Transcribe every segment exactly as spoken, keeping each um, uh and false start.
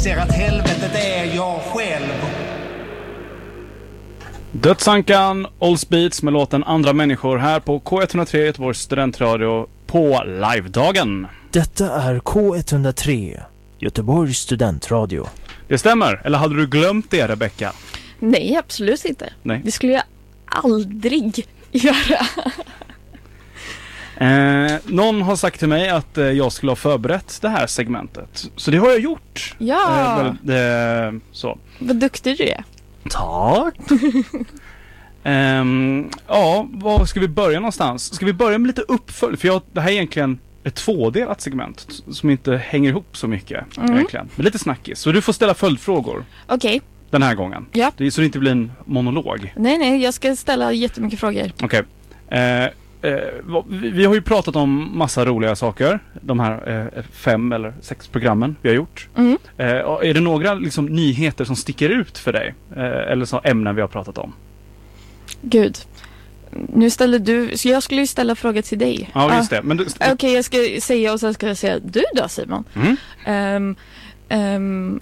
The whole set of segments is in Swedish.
Ser att helvetet är jag själv. Dödsankan, Olds Beats med låten Andra människor här på K etthundratre Göteborgs studentradio på livedagen. Detta är K etthundratre Göteborgs studentradio. Det stämmer, eller hade du glömt det, Rebecca? Nej, absolut inte. Nej. Det skulle jag aldrig göra. Eh, någon har sagt till mig att eh, jag skulle ha förberett det här segmentet. Så det har jag gjort. Ja. Eh, väl, eh, så. Vad duktig du är. Tack. um, ja, var ska vi börja någonstans? Ska vi börja med lite uppfölj? För jag, det här är egentligen ett tvådelat segment som inte hänger ihop så mycket. Mm. Egentligen. Men lite snackis. Så du får ställa följdfrågor. Okej. Okay. Den här gången. Ja. Det, så det inte blir en monolog. Nej, nej. Jag ska ställa jättemycket frågor. Okej. Okay. Eh, eh, vi, vi har ju pratat om massa roliga saker. De här eh, fem eller sex programmen vi har gjort. Mm. Eh, är det några liksom, nyheter som sticker ut för dig? Eh, eller så ämnen vi har pratat om? Gud. Nu ställer du... Så jag skulle ju ställa frågor till dig. Ja, just det. Du... Okej, okay, jag ska säga och sen ska jag säga du då, Simon. Mm. Um, um,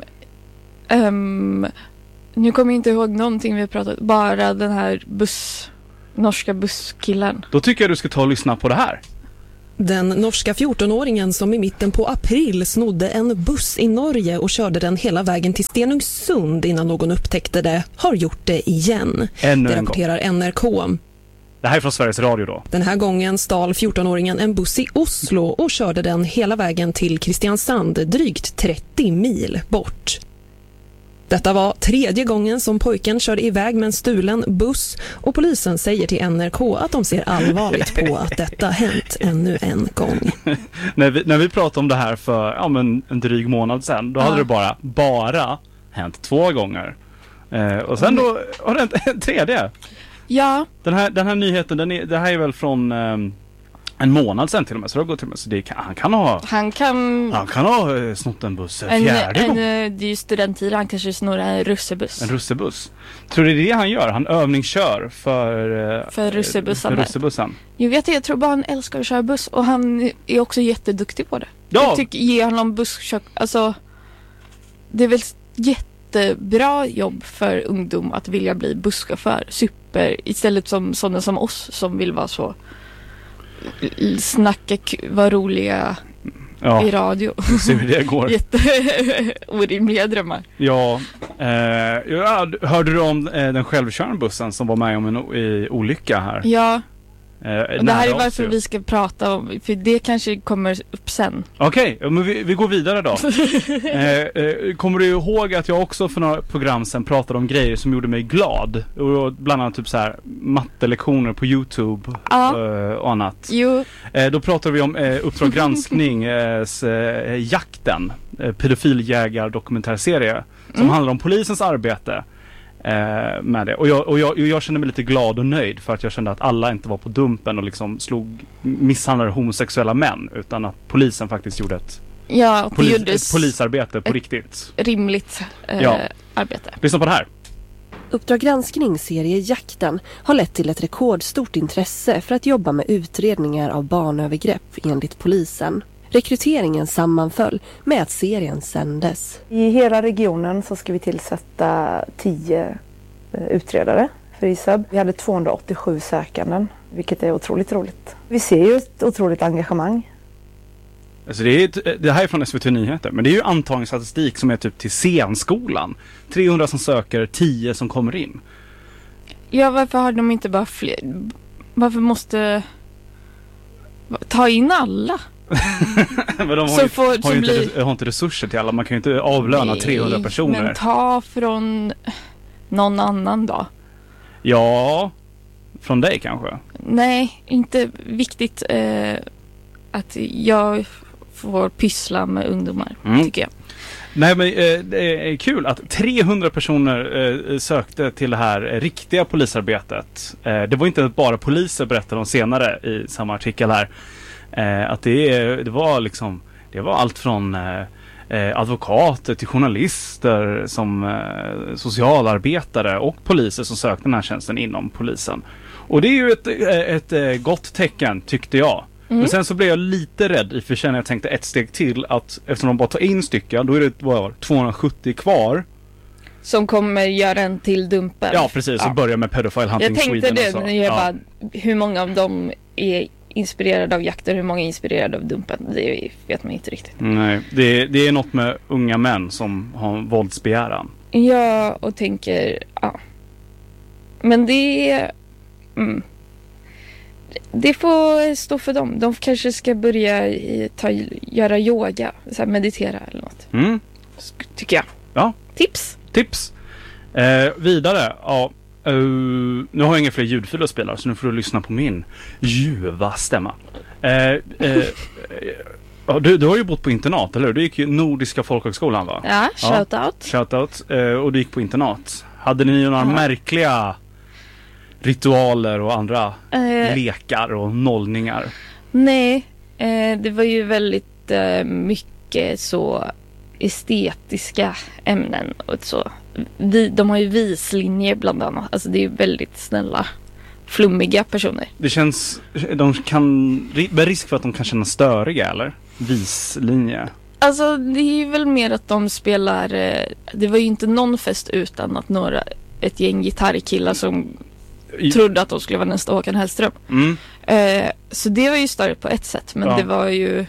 um, nu kommer jag inte ihåg någonting vi har pratat. Bara den här buss... Norska busskillen. Då tycker jag du ska ta och lyssna på det här. Den norska fjortonåringen som i mitten på april snodde en buss i Norge och körde den hela vägen till Stenungsund innan någon upptäckte det, har gjort det igen. Ännu det en rapporterar gång. N R K. Det här är från Sveriges Radio då. Den här gången stal fjortonåringen en buss i Oslo och körde den hela vägen till Kristiansand, drygt trettio mil bort. Detta var tredje gången som pojken körde iväg med en stulen buss och polisen säger till N R K att de ser allvarligt på att detta hänt ännu en gång. när, vi, när vi pratade om det här för ja, men en dryg månad sedan, då ja. hade det bara, bara hänt två gånger. Eh, och sen då har det hänt en tredje. Ja. Den här, den här nyheten, den är, det här är väl från... Eh, en månad sen till och med, så det har gått till och med. Så det kan, han kan ha Han kan Han kan ha uh, snott en buss en, fjärde en, gång. En, det är ju studenttid, han kanske snor en russebuss. En russebuss. Tror du det är det han gör? Han övningskör för uh, För russebussen. För russebussen. Jag vet, jag tror bara han älskar att köra buss. Och han är också jätteduktig på det. Ja. Jag tycker, ge honom busskök. Alltså, det är väl jättebra jobb för ungdom att vilja bli busschaufför. Super, istället som sådana som oss som vill vara så snacka, vara roliga ja. i radio. Se hur det går. Jätteorimliga drömmar. Ja, eh, ja, hörde du om eh, den självkörande bussen som var med om en o- i olycka här? Ja. Eh, och det här är varför vi ska prata om, för det kanske kommer upp sen. Okej, okay, men vi, vi går vidare då. eh, eh, kommer du ihåg att jag också för några program sen pratade om grejer som gjorde mig glad? Och bland annat typ så här mattelektioner på YouTube ja. eh, och annat. Jo. Eh, då pratade vi om eh, Uppdrag granskning, eh, s, eh, Jakten, eh, pedofiljägar-dokumentärserie som mm. handlar om polisens arbete. Eh, med det. Och, jag, och jag, jag kände mig lite glad och nöjd för att jag kände att alla inte var på dumpen och liksom slog misshandlade homosexuella män, utan att polisen faktiskt gjorde ett, ja, polis, ett polisarbete på riktigt. Rimligt eh, ja. arbete. Lyssna på det här. Uppdrag granskning-serie Jakten har lett till ett rekordstort intresse för att jobba med utredningar av barnövergrepp enligt polisen. Rekryteringen sammanföll med att serien sändes. I hela regionen så ska vi tillsätta tio utredare för I S A B. Vi hade tvåhundraåttiosju sökanden, vilket är otroligt roligt. Vi ser ju ett otroligt engagemang. Alltså det, är ett, det här är från S V T Nyheter, men det är ju antagningsstatistik som är typ till scenskolan. trehundra som söker, tio som kommer in. Ja, varför har de inte bara fler? Varför måste ta in alla? Men de har, så ju, får, har, så ju blir... inte, har inte resurser till alla. Man kan ju inte avlöna Nej, trehundra personer. Men ta från någon annan då. Ja, från dig kanske. Nej, inte viktigt eh, att jag får pyssla med ungdomar, mm. tycker jag. Nej, men eh, det är kul att trehundra personer eh, sökte till det här eh, riktiga polisarbetet. Eh, det var inte bara poliser, berättade de senare i samma artikel här. Eh, att det, det var liksom det var allt från eh, advokater till journalister som eh, socialarbetare och poliser som sökte den här tjänsten inom polisen. Och det är ju ett, ett, ett gott tecken, tyckte jag. Men sen så blev jag lite rädd i för sig när jag tänkte ett steg till att eftersom de bara tar in stycken, då är det vad, tvåhundrasjuttio kvar. Som kommer göra en till dumpen. Ja, precis. Och börja med Pedophile Hunting Jag tänkte Sweden. det, Och så. när jag Ja. bara, hur många av dem är inspirerade av jakter, hur många är inspirerade av dumpen? Det vet man inte riktigt. Nej, det, det är något med unga män som har en våldsbegäran. Ja, och tänker, ja. Men det är... Mm. Det får stå för dem. De kanske ska börja i, ta, göra yoga, så här, meditera eller något. Mm. Sk- Tycker jag. Ja. Tips. Tips. Eh, vidare, ja. Uh, nu har jag inga fler ljudfiler att spela, så nu får du lyssna på min ljuva stämma. Eh, eh, ja, du, du har ju bott på internat, eller hur? Du gick ju Nordiska folkhögskolan, va? Ja, shout out. Shoutout. Eh, och du gick på internat. Hade ni några Ja. märkliga ritualer och andra Eh, lekar och nollningar? nej, eh, det var ju väldigt eh, mycket så estetiska ämnen och så. Vi, de har ju vislinjer bland annat. Alltså det är ju väldigt snälla, flummiga personer. Det känns, de kan, med risk för att de kan känna störiga, eller? Vislinje. Alltså det är ju väl mer att de spelar, eh, det var ju inte någon fest utan att några, ett gäng gitarrkillar som I- trodde att de skulle vara nästa Håkan Hellström. Mm. Eh, så det var ju störigt på ett sätt, men Ja. det var ju...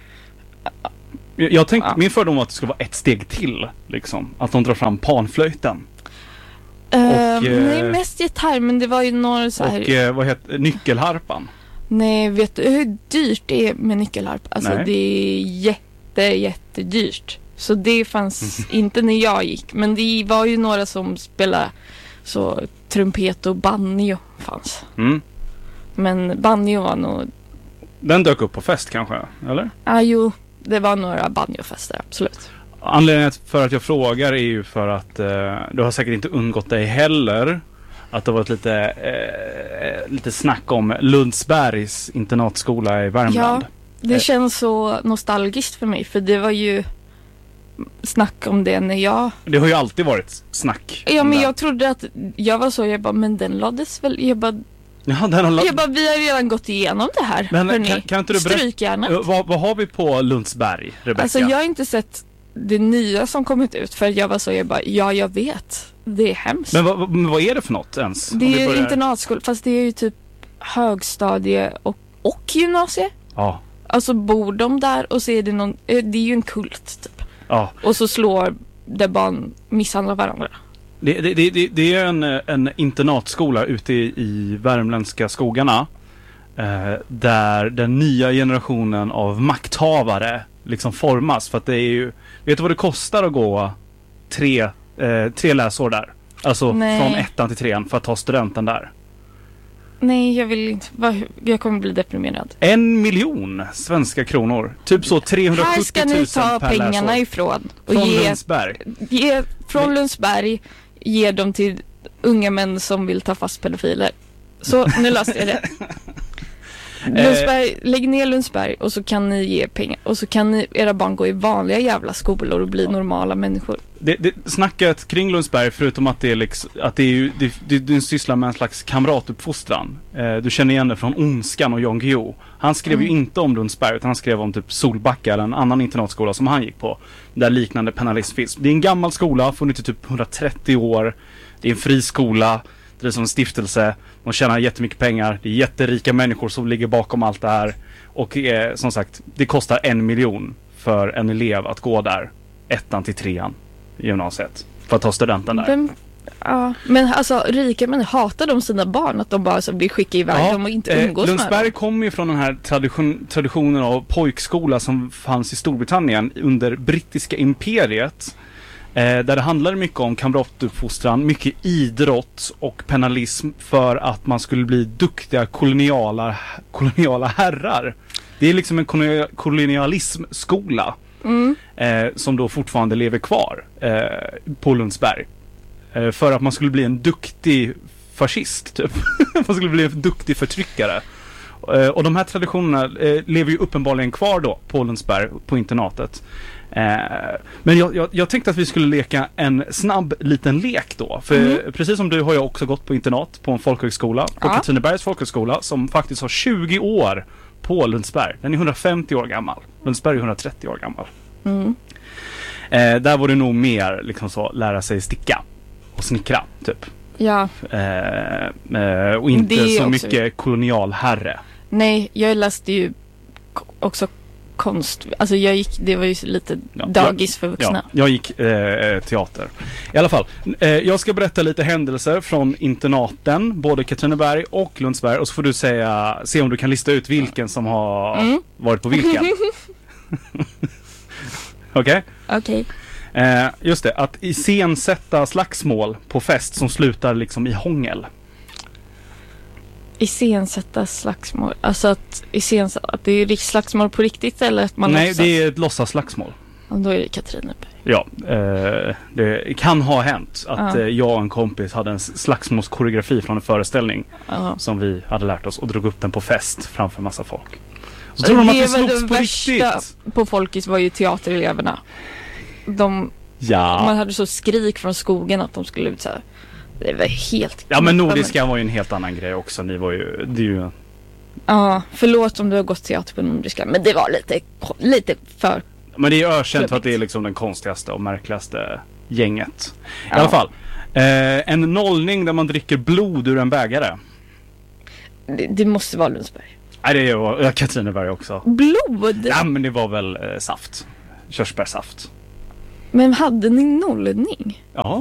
Jag, jag tänkte, Ja. min fördom var att det skulle vara ett steg till, liksom. Att de drar fram panflöjten. Eh, Och, eh, nej, mest gitarr, men det var ju några så här... Och eh, vad heter nyckelharpan? Nej, vet du hur dyrt det är med nyckelharp? Alltså Nej. det är jätte, jättedyrt. Så det fanns inte när jag gick. Men det var ju några som spelade så trumpet och banjo fanns. Mm. Men banjo var nog... Den dök upp på fest kanske, eller? Ah, jo, det var några banjofester, absolut. Anledningen för att jag frågar är ju för att eh, du har säkert inte undgått dig heller att det varit lite, eh, lite snack om Lundsbergs internatskola i Värmland. Ja, det Eh. känns så nostalgiskt för mig. För det var ju snack om det när jag... Det har ju alltid varit snack. Ja, om men det. jag trodde att... Jag var så, jag bara, men den lades väl... Jag bara, Ja, den har la- jag bara vi har redan gått igenom det här. Men hörni. kan, kan inte du berätta? Stryk gärna. Eh, vad, vad har vi på Lundsberg, Rebecka? Alltså jag har inte sett det nya som kommit ut. För jag var så, jag bara, ja jag vet. Det är hemskt. Men vad, vad- men vad är det för något ens? Om det vi är börjar- internatskola, fast det är ju typ högstadie och, och gymnasie. Ja, Alltså bor de där och så är det någon, eh, det är ju en kult typ. ja. Och så slår där barn misshandlar varandra. Det, det, det, det- det är en, en internatskola ute i, i värmländska skogarna eh, där den nya generationen av makthavare liksom formas. För att det är ju, vet du vad det kostar att gå tre, eh, tre läsår där? Alltså Nej. från ettan till trean för att ta studenten där. Nej, jag vill inte. Va, jag kommer bli deprimerad. En miljon svenska kronor. Typ så Här trehundrasjuttio ska ni tusen ta per pengarna läsår. ifrån. Och Från ge, Lundsberg. ge, från Lundsberg ger dem till unga män som vill ta fast pedofiler. Så nu löste jag det. Lundsberg, lägg ner Lundsberg och så kan ni ge pengar. Och så kan ni, era barn gå i vanliga jävla skolor och bli normala människor. Det, det, snacket kring Lundsberg, förutom att det är liksom, att det är ju, det, det, det sysslar med en slags kamratuppfostran. Eh, du känner igen det från Ondskan och Jan Guillou. Han skrev Mm. ju inte om Lundsberg, utan han skrev om typ Solbacka eller en annan internatskola som han gick på. Där liknande penalism finns. Det är en gammal skola, funnits i typ hundratrettio år. Det är en fri skola, det är som en stiftelse. De tjänar jättemycket pengar. Det är jätterika människor som ligger bakom allt det här. Och eh, som sagt, det kostar en miljon för en elev att gå där. Ettan till trean i gymnasiet. För att ta studenten där. Vem, ja, men alltså rika män hatar de sina barn att de bara så blir skickade iväg dem och inte umgås eh, med Lundsberg dem. kommer ju från den här tradition, traditionen av pojkskola som fanns i Storbritannien under brittiska imperiet. Eh, där det handlade mycket om kamratuppfostran, mycket idrott och penalism för att man skulle bli duktiga koloniala, koloniala herrar. Det är liksom en kolonial, kolonialismskola Mm. eh, som då fortfarande lever kvar eh, på Lundsberg. Eh, för att man skulle bli en duktig fascist typ. Man skulle bli en duktig förtryckare. Eh, och de här traditionerna eh, lever ju uppenbarligen kvar då på Lundsberg, på internatet. Eh, men jag, jag, jag tänkte att vi skulle leka en snabb liten lek då. För Mm. precis som du har jag också gått på internat på en folkhögskola, på Ja. Katrinebergs folkhögskola, som faktiskt har tjugo år på Lundsberg. Den är hundrafemtio år gammal. Lundsberg är hundratrettio år gammal. Mm. Eh, där var det nog mer liksom så, lära sig sticka och snickra typ. Ja. Eh, eh, och inte Det är så också- mycket kolonialherre. Nej, jag läste ju k- också konst. Alltså jag gick, det var ju lite Ja, dagis för vuxna. Ja, jag gick eh, teater. I alla fall, eh, jag ska berätta lite händelser från internaten, både Katrineberg och Lundsberg, och så får du säga, se om du kan lista ut vilken som har Mm. varit på vilken. Okej? Okej. Eh, just det, att iscensätta slagsmål på fest som slutar liksom i hångel. Iscensätta slagsmål. Alltså att iscensätta, att det är riksslagsmål på riktigt eller att man Nej, låtsas? det är ett låtsasslagsmål. Ja, då är det Katrineberg. Ja, eh, det kan ha hänt att Ja. eh, jag och en kompis hade en slagsmålskoreografi från en föreställning Ja. som vi hade lärt oss och drog upp den på fest framför massa folk. Så tror de att vi det var slogs det på värsta riktigt. på Folkis var ju teatereleverna. De, Ja. Man hade så skrik från skogen att de skulle ut så här. Det var helt... Ja, men Nordiska var ju en helt annan grej också. Ni var ju, det är ju... Ja, förlåt om du har gått teater på Nordiska, men det var lite, lite för... Men det är ökänt för att Klubbigt. det är liksom den konstigaste och märkligaste gänget. I Ja. alla fall. Eh, en nollning där man dricker blod ur en bägare. Det, det måste vara Lundsberg. Nej, det var ja, Katrineberg också. Blod? Ja, men det var väl eh, saft. Körsbärsaft. Men hade ni nollning? Ja.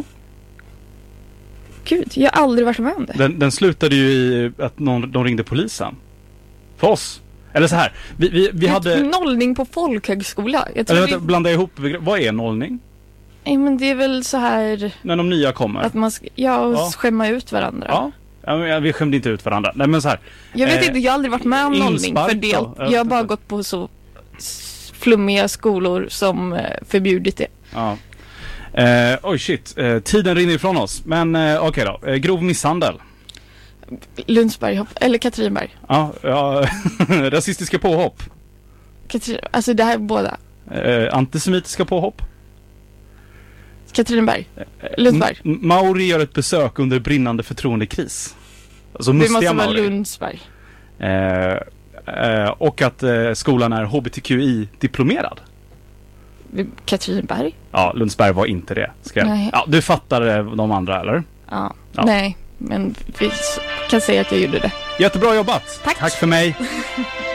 Gud, jag har aldrig varit med om det. Den, den slutade ju i att någon, de ringde polisen. För oss. Eller så här. Vi, vi, vi hade... Nollning på folkhögskola. Jag tror Eller det... vänta, blanda ihop. Vad är nollning? Nej, men det är väl så här När de nya kommer. att man ska, ja, och Ja. skämma ut varandra. Ja. Ja, men vi skämde inte ut varandra. Nej, men så här. Jag vet Eh, inte, jag har aldrig varit med om nollning. inspark För det, då? Jag jag, vet har bara inte. gått på så s- flummiga skolor som eh, förbjudit det. Ja. Eh, oj shit, eh, tiden rinner ifrån oss. Men eh, okej då, eh, grov misshandel. Lundsberg, hopp- eller Katrineberg. Ja, ja rasistiska påhopp. Katrin, alltså det här är båda. Eh, antisemitiska påhopp. Katrineberg. Lundsberg. M- Mauri gör ett besök under brinnande förtroendekris. Alltså Det mustiga måste vara Mauri. Lundsberg. Eh, eh, och att eh, skolan är H B T Q I-diplomerad. Katrineberg? Ja, Lundsberg var inte det. Ska jag... Nej. Ja, du fattar eh, de andra, eller? Ja. Ja. Nej, men vi s- kan säga att jag gjorde det. Jättebra jobbat. Tack. Tack för mig.